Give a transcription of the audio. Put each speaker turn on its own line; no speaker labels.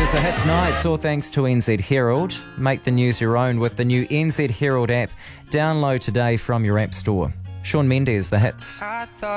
is the Hits Nights, all thanks to NZ Herald. Make the news your own with the new NZ Herald app. Download today from your app store. Sean Mendes, the Hits.